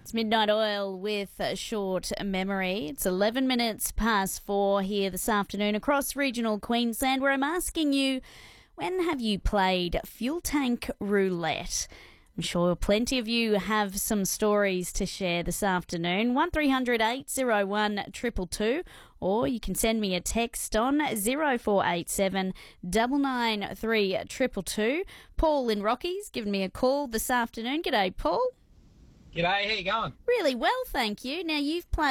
It's Midnight Oil with a short memory. It's 11 minutes past 4 here this afternoon across regional Queensland, where I'm asking you, when have you played fuel tank roulette? I'm sure plenty of you have some stories to share this afternoon. 1300 801 222, or you can send me a text on 0487 993 222. Paul in Rockies giving me a call this afternoon. G'day, Paul. G'day, how you going? Really well, thank you. Now, you've played